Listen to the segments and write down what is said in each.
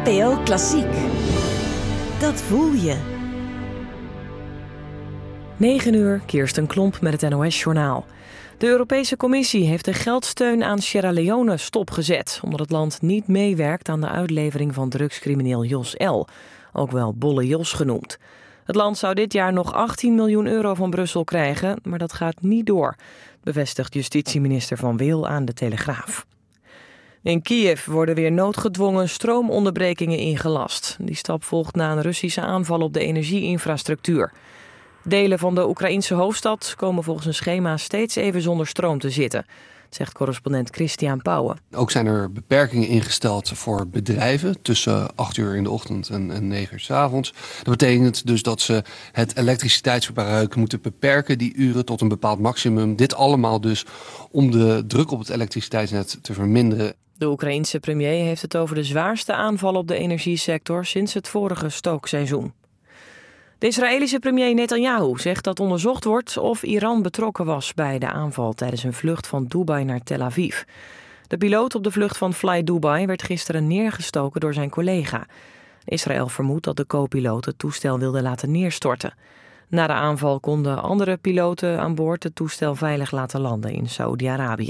NPO Klassiek. Dat voel je. 9:00, Kirsten Klomp met het NOS-journaal. De Europese Commissie heeft de geldsteun aan Sierra Leone stopgezet, omdat het land niet meewerkt aan de uitlevering van drugscrimineel Jos L., ook wel Bolle Jos genoemd. Het land zou dit jaar nog 18 miljoen euro van Brussel krijgen, maar dat gaat niet door, bevestigt justitieminister Van Wil aan de Telegraaf. In Kiev worden weer noodgedwongen stroomonderbrekingen ingelast. Die stap volgt na een Russische aanval op de energieinfrastructuur. Delen van de Oekraïense hoofdstad komen volgens een schema steeds even zonder stroom te zitten, zegt correspondent Christian Pauwen. Ook zijn er beperkingen ingesteld voor bedrijven tussen 8 uur in de ochtend en 9 uur 's avonds. Dat betekent dus dat ze het elektriciteitsverbruik moeten beperken, die uren tot een bepaald maximum. Dit allemaal dus om de druk op het elektriciteitsnet te verminderen. De Oekraïense premier heeft het over de zwaarste aanval op de energiesector sinds het vorige stookseizoen. De Israëlische premier Netanyahu zegt dat onderzocht wordt of Iran betrokken was bij de aanval tijdens een vlucht van Dubai naar Tel Aviv. De piloot op de vlucht van Fly Dubai werd gisteren neergestoken door zijn collega. Israël vermoedt dat de co-piloot het toestel wilde laten neerstorten. Na de aanval konden andere piloten aan boord het toestel veilig laten landen in Saoedi-Arabië.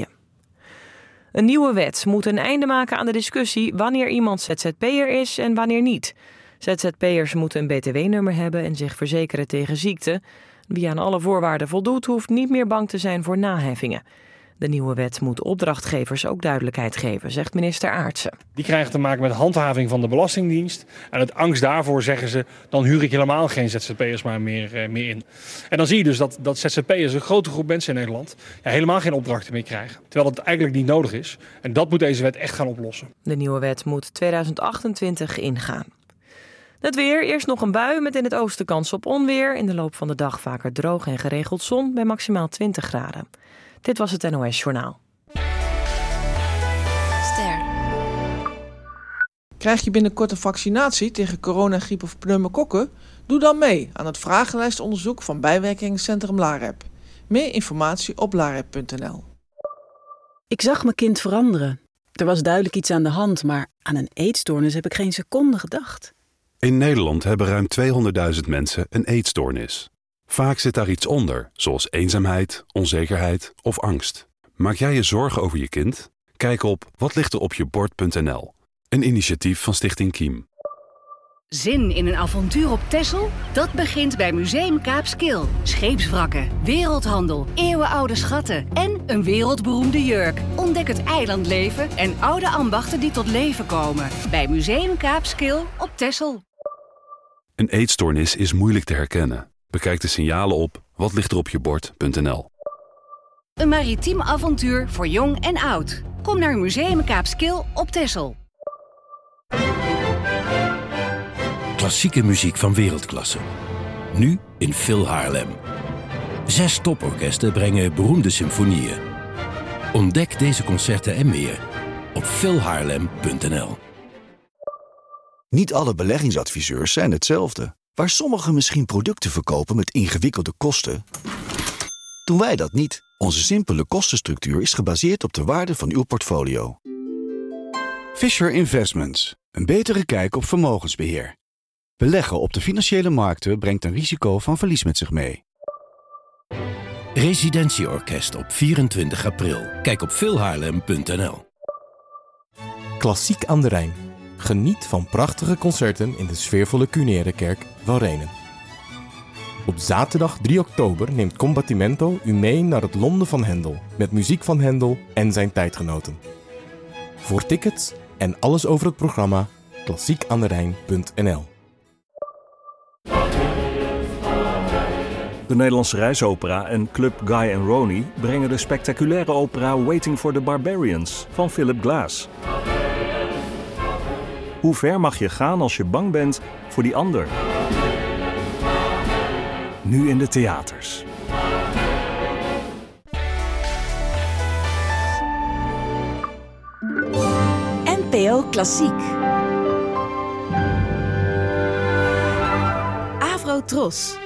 Een nieuwe wet moet een einde maken aan de discussie wanneer iemand ZZP'er is en wanneer niet. ZZP'ers moeten een btw-nummer hebben en zich verzekeren tegen ziekte. Wie aan alle voorwaarden voldoet, hoeft niet meer bang te zijn voor naheffingen. De nieuwe wet moet opdrachtgevers ook duidelijkheid geven, zegt minister Aartsen. Die krijgen te maken met handhaving van de Belastingdienst. En uit angst daarvoor zeggen ze, dan huur ik helemaal geen ZZP'ers maar meer in. En dan zie je dus dat ZZP'ers, een grote groep mensen in Nederland, helemaal geen opdrachten meer krijgen. Terwijl het eigenlijk niet nodig is. En dat moet deze wet echt gaan oplossen. De nieuwe wet moet 2028 ingaan. Het weer, eerst nog een bui met in het oosten kans op onweer. In de loop van de dag vaker droog en geregeld zon bij maximaal 20 graden. Dit was het NOS Journaal. Ster. Krijg je binnenkort een vaccinatie tegen corona, griep of pneumokokken? Doe dan mee aan het vragenlijstonderzoek van bijwerkingencentrum LAREP. Meer informatie op larep.nl. Ik zag mijn kind veranderen. Er was duidelijk iets aan de hand, maar aan een eetstoornis heb ik geen seconde gedacht. In Nederland hebben ruim 200.000 mensen een eetstoornis. Vaak zit daar iets onder, zoals eenzaamheid, onzekerheid of angst. Maak jij je zorgen over je kind? Kijk op watlichteropjebord.nl, een initiatief van Stichting Kiem. Zin in een avontuur op Texel? Dat begint bij Museum Kaapskil. Scheepswrakken, wereldhandel, eeuwenoude schatten en een wereldberoemde jurk. Ontdek het eilandleven en oude ambachten die tot leven komen. Bij Museum Kaapskil op Texel. Een eetstoornis is moeilijk te herkennen. Bekijk de signalen op watlichteropjebord.nl. Een maritiem avontuur voor jong en oud. Kom naar Museum Kaapskil op Texel. Klassieke muziek van wereldklasse. Nu in Phil Haarlem. 6 toporkesten brengen beroemde symfonieën. Ontdek deze concerten en meer op philhaarlem.nl. Niet alle beleggingsadviseurs zijn hetzelfde. Waar sommigen misschien producten verkopen met ingewikkelde kosten, doen wij dat niet. Onze simpele kostenstructuur is gebaseerd op de waarde van uw portfolio. Fisher Investments. Een betere kijk op vermogensbeheer. Beleggen op de financiële markten brengt een risico van verlies met zich mee. Residentieorkest op 24 april. Kijk op philhaarlem.nl. Klassiek aan de Rijn. Geniet van prachtige concerten in de sfeervolle Cunere Kerk van Renen. Op zaterdag 3 oktober neemt Combattimento u mee naar het Londen van Händel, met muziek van Händel en zijn tijdgenoten. Voor tickets en alles over het programma, klassiekaanderijn.nl. De Nederlandse Reisopera en Club Guy and Ronnie brengen de spectaculaire opera Waiting for the Barbarians van Philip Glass. Hoe ver mag je gaan als je bang bent voor die ander? Nu in de theaters. NPO Klassiek. Avro Tros.